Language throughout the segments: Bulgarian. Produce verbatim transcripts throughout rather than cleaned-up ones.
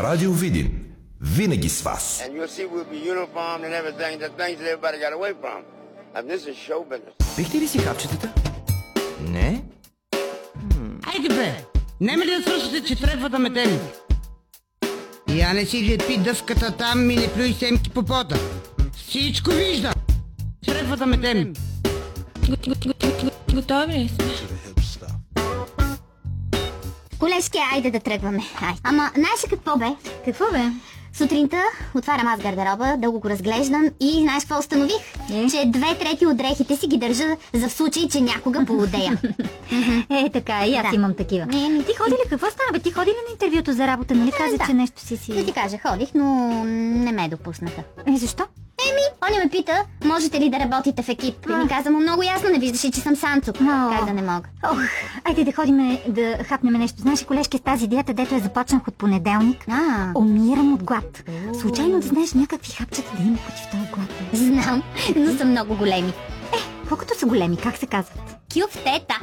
Радио Видин. Винаги с вас. Пихте ли си хапчетата? Не? Айде бе! Нема ли да слушате, че трябва да метем? Я не си лепи дъвката там и не плюй семки по пота. Всичко вижда! Трябва да метем. Готови ли сме? Колежки, айде да тръгваме. Айде. Ама, знаеш ли какво бе? Какво бе? Сутринта отварям аз гардероба, дълго го разглеждам и знаеш какво установих? Е? Че две трети от дрехите си ги държа за в случай, че някога полудея. Е, така, и аз Да. имам такива. Не, не, Ти ходи ли? Какво стана, бе? Ти ходи ли на интервюто за работа? Нали каза, да. че нещо си си... Да ти кажа, ходих, но не ме е допусната. Е, защо? Еми, он ме пита, можете ли да работите в екип? И ми каза му много ясно, не виждаш ли, че съм самцук. Но. Как да не мога? Ох, айде да ходим да хапнем нещо. Знаеш ли, колежки, с тази диета, дето я започнах от понеделник, А, умирам от глад. Случайно да знаеш някакви хапчета да има против този глад? Бе? знам, но са много големи. Е, колкото са големи, как се казват? Кюфтета.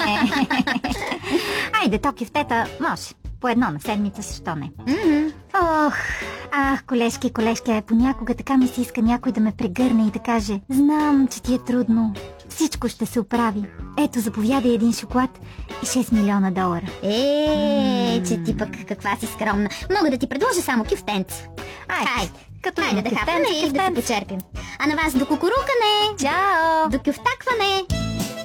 Айде, то кюфтета може. По едно на седмица, защо не? Мгм. Ох, ах, колежки, колежки, понякога така ми се иска някой да ме прегърне и да каже: знам, че ти е трудно, всичко ще се оправи. Ето, заповядай един шоколад и шест милиона долара. Е, че ти пък каква си скромна. Мога да ти предложа само кюфтенц. Айде, Хайде, като хайде да хапнем и да се почерпим. А на вас до кукурукане, Чао! до кюфтакване.